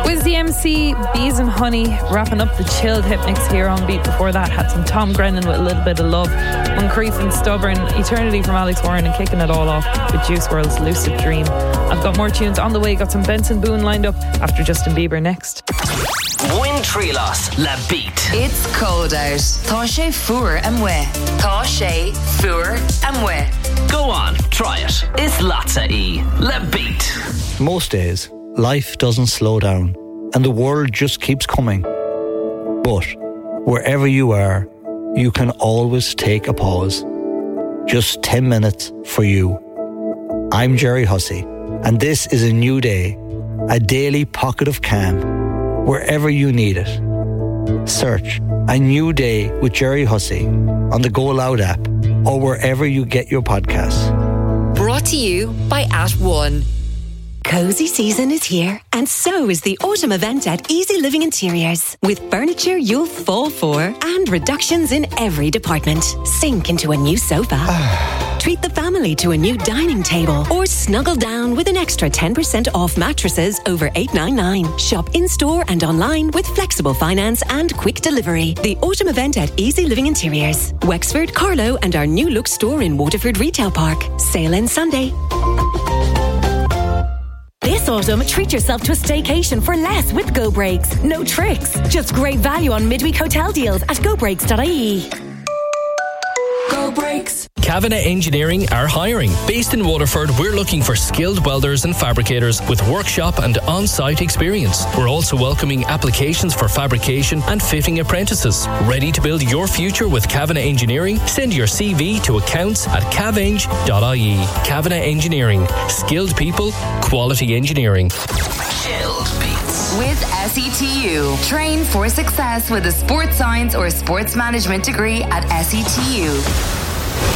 Wiz the MC, Bees and Honey, wrapping up the chilled hit mix here on Beat. Before that, had some Tom Grennan with A Little Bit of Love, Moncrief and Stubborn, Eternity from Alex Warren, and kicking it all off with Juice WRLD's Lucid Dream. I've got more tunes on the way, got some Benson Boone lined up after Justin Bieber next. Win Trilos, La Beat. It's cold out. Tá sé fuair amwe. Tá sé fuair amwe. Go on, try it. It's Latza E. La Beat. Most days, life doesn't slow down and the world just keeps coming. But wherever you are, you can always take a pause. Just 10 minutes for you. I'm Jerry Hussey, and this is a new day, a daily pocket of calm, wherever you need it. Search A New Day with Jerry Hussey on the Go Loud app or wherever you get your podcasts. Brought to you by @One. Cozy season is here, and so is the autumn event at Easy Living Interiors. With furniture you'll fall for and reductions in every department. Sink into a new sofa. Treat the family to a new dining table, or snuggle down with an extra 10% off mattresses over $899. Shop in-store and online with flexible finance and quick delivery. The autumn event at Easy Living Interiors. Wexford, Carlow, and our new look store in Waterford Retail Park. Sale ends Sunday. This autumn, treat yourself to a staycation for less with Go Breaks. No tricks, just great value on midweek hotel deals at gobreaks.ie. Go Breaks. Kavanagh Engineering are hiring. Based in Waterford, we're looking for skilled welders and fabricators with workshop and on-site experience. We're also welcoming applications for fabrication and fitting apprentices. Ready to build your future with Kavanagh Engineering? Send your CV to accounts@caveng.ie. Kavanagh Engineering. Skilled people, quality engineering. Chilled Beats. With SETU. Train for success with a sports science or sports management degree at SETU.